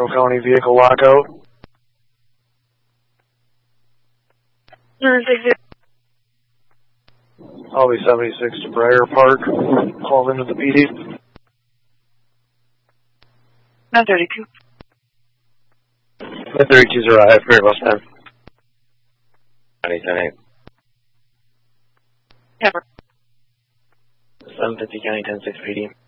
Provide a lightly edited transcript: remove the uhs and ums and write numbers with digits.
Monroe County vehicle lockout. 960. I'll be 76 to Briar Park. Called into the PD. 932. 932's arrived. Very well spent. 10-8. Camera. 750 County 10-6 PD.